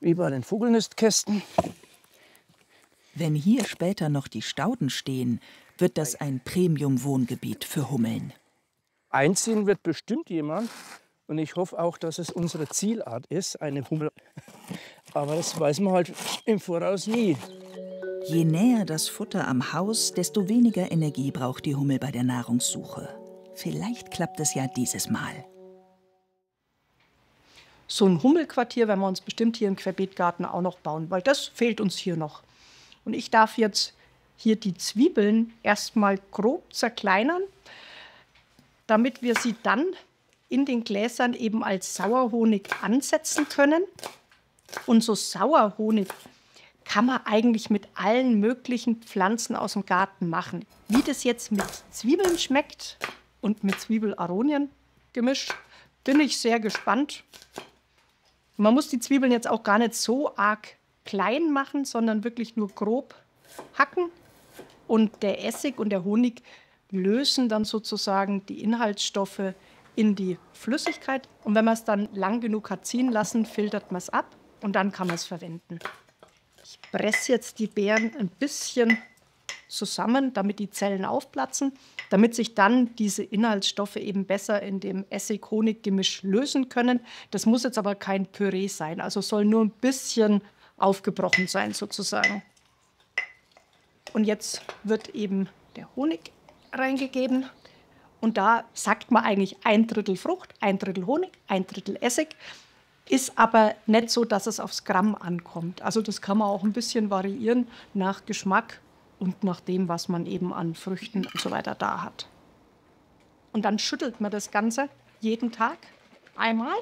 wie bei den Vogelnistkästen. Wenn hier später noch die Stauden stehen, wird das ein Premium-Wohngebiet für Hummeln. Einziehen wird bestimmt jemand. Und ich hoffe auch, dass es unsere Zielart ist, eine Hummel. Aber das weiß man halt im Voraus nie. Je näher das Futter am Haus, desto weniger Energie braucht die Hummel bei der Nahrungssuche. Vielleicht klappt es ja dieses Mal. So ein Hummelquartier werden wir uns bestimmt hier im Querbeetgarten auch noch bauen, weil das fehlt uns hier noch. Und ich darf jetzt hier die Zwiebeln erstmal grob zerkleinern, damit wir sie dann in den Gläsern eben als Sauerhonig ansetzen können. Und so Sauerhonig kann man eigentlich mit allen möglichen Pflanzen aus dem Garten machen. Wie das jetzt mit Zwiebeln schmeckt und mit Zwiebel-Aronien gemischt, bin ich sehr gespannt. Man muss die Zwiebeln jetzt auch gar nicht so arg klein machen, sondern wirklich nur grob hacken. Und der Essig und der Honig lösen dann sozusagen die Inhaltsstoffe in die Flüssigkeit. Und wenn man es dann lang genug hat ziehen lassen, filtert man es ab und dann kann man es verwenden. Ich presse jetzt die Beeren ein bisschen zusammen, damit die Zellen aufplatzen, damit sich dann diese Inhaltsstoffe eben besser in dem Essig-Honig-Gemisch lösen können. Das muss jetzt aber kein Püree sein, also soll nur ein bisschen aufgebrochen sein sozusagen. Und jetzt wird eben der Honig reingegeben. Und da sagt man eigentlich 1/3 Frucht, 1/3 Honig, 1/3 Essig. Ist aber nicht so, dass es aufs Gramm ankommt. Also das kann man auch ein bisschen variieren nach Geschmack und nach dem, was man eben an Früchten und so weiter da hat. Und dann schüttelt man das Ganze jeden Tag einmal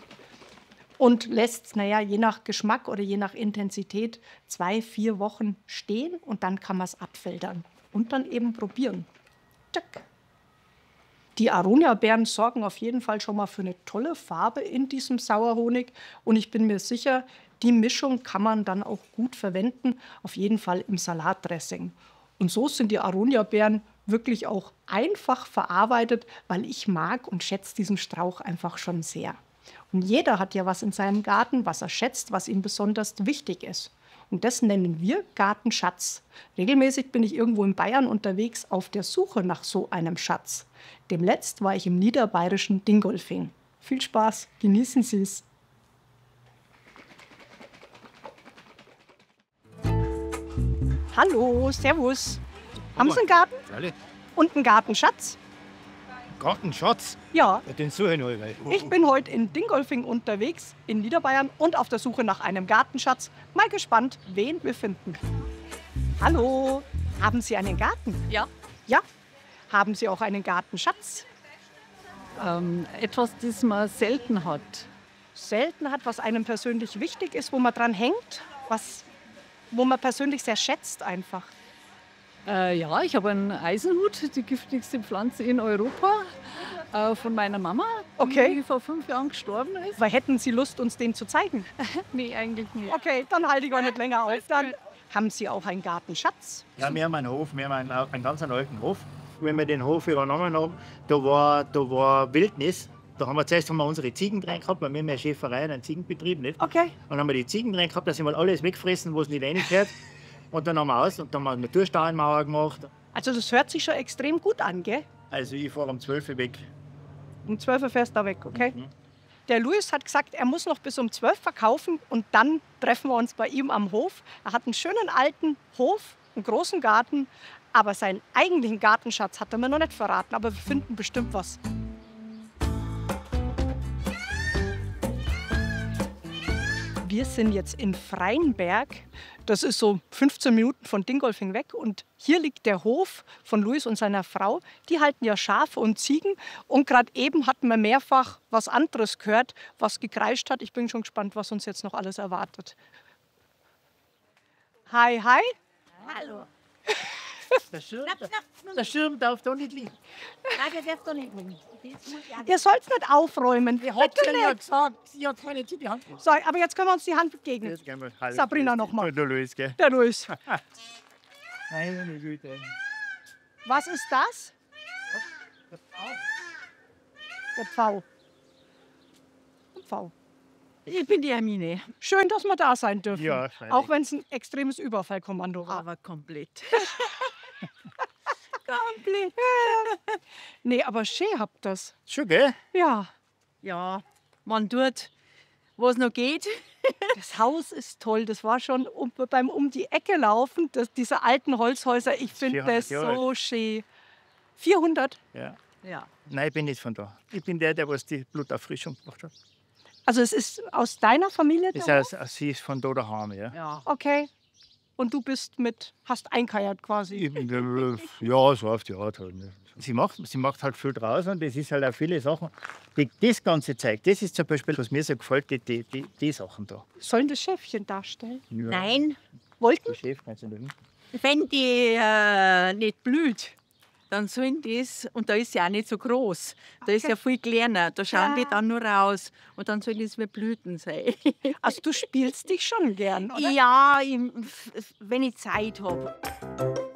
und lässt, je nach Geschmack oder je nach Intensität 2-4 Wochen stehen und dann kann man es abfiltern und dann eben probieren. Tschack. Die Aronia-Beeren sorgen auf jeden Fall schon mal für eine tolle Farbe in diesem Sauerhonig. Und ich bin mir sicher, die Mischung kann man dann auch gut verwenden, auf jeden Fall im Salatdressing. Und so sind die Aronia-Beeren wirklich auch einfach verarbeitet, weil ich mag und schätze diesen Strauch einfach schon sehr. Und jeder hat ja was in seinem Garten, was er schätzt, was ihm besonders wichtig ist. Und das nennen wir Gartenschatz. Regelmäßig bin ich irgendwo in Bayern unterwegs auf der Suche nach so einem Schatz. Demnächst war ich im niederbayerischen Dingolfing. Viel Spaß, genießen Sie es. Hallo, servus. Haben Sie einen Garten? Alle. Und einen Gartenschatz? Gartenschatz? Ja. Den suche ich noch. Weil Ich bin heute in Dingolfing unterwegs, in Niederbayern und auf der Suche nach einem Gartenschatz. Mal gespannt, wen wir finden. Hallo, haben Sie einen Garten? Ja. Ja? Haben Sie auch einen Gartenschatz? Etwas, das man selten hat. Selten hat, was einem persönlich wichtig ist, wo man dran hängt, wo man persönlich sehr schätzt einfach. Ja, ich habe einen Eisenhut, die giftigste Pflanze in Europa, von meiner Mama, Okay. die vor 5 Jahren gestorben ist. Weil hätten Sie Lust, uns den zu zeigen? Nee, eigentlich nicht. Okay, dann halte ich auch nicht länger auf. Dann haben Sie auch einen Gartenschatz? ja, wir haben einen Hof, wir haben einen ganz alten Hof. Wenn wir den Hof übernommen haben, da war Wildnis. Da haben wir zuerst unsere Ziegen drin gehabt, weil wir haben ja Schäferei, einen Ziegenbetrieb. Nicht? Okay. Dann haben wir die Ziegen drin gehabt, da sind wir alles weggefressen, was nicht reingehört. Und dann haben wir aus und dann haben wir eine Natursteinmauer gemacht. Also das hört sich schon extrem gut an, gell? Also ich fahre um 12 Uhr weg. Um 12 Uhr fährst du da weg, okay? Mhm. Der Luis hat gesagt, er muss noch bis um 12 verkaufen und dann treffen wir uns bei ihm am Hof. Er hat einen schönen alten Hof, einen großen Garten, aber seinen eigentlichen Gartenschatz hat er mir noch nicht verraten, aber wir finden bestimmt was. Wir sind jetzt in Freienberg. Das ist so 15 Minuten von Dingolfing weg. Und hier liegt der Hof von Luis und seiner Frau. Die halten ja Schafe und Ziegen. Und gerade eben hatten wir mehrfach was anderes gehört, was gekreischt hat. Ich bin schon gespannt, was uns jetzt noch alles erwartet. Hi, hi. Hallo. Der Schirm darf da nicht liegen. Nein, der darf doch nicht liegen. Ihr sollt es nicht aufräumen. Ich hab's Bitte ja nicht. gesagt. Sie hat keine Zeit in die Hand genommen. So, aber jetzt können wir uns die Hand begegnen. Jetzt gehen wir. Hallo. Sabrina noch mal. Der Luis, gell? Der Luis. Meine Güte. Was ist das? Der Pfau. Ein Pfau. Ich bin die Hermine, Schön, dass wir da sein dürfen. Ja, freilich. Auch wenn es ein extremes Überfallkommando war. aber komplett. Komplett. Nee, aber schön habt das. Schon, gell? Ja, Ja, man tut, was noch geht. das Haus ist toll. Das war schon beim um die Ecke laufen, diese alten Holzhäuser. Ich finde 400 das Jahre so schön. 400. Ja. Ja. Nein, ich bin nicht von da. Ich bin der was die Blutauffrischung gemacht hat. Also es ist aus deiner Familie Das der heißt, sie ist von da daheim, ja. Ja. Okay. Und du bist hast einkeiert quasi. Ja, so auf die Art halt. Ne. Sie macht halt viel draus und das ist halt auch viele Sachen. Das ganze Zeug, das ist zum Beispiel, was mir so gefällt, die Sachen da. Sollen das Schäfchen darstellen? Ja, Nein, Wollten? der Chef kannst du nicht. wenn die nicht blüht, dann sollen das, und da ist ja auch nicht so groß, da ist ja viel kleiner, da schauen die dann nur raus und dann soll das wie Blüten sein. Also du spielst dich schon gern, oder? Ja, wenn ich Zeit habe.